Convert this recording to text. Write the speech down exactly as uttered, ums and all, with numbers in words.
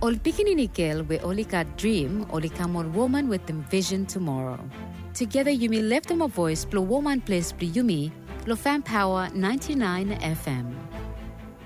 Ol Pikininikel we olika dream olikamol woman with them vision tomorrow. Together you may lift them a voice, blow woman place, yumi, lo fan power ninety-nine F M.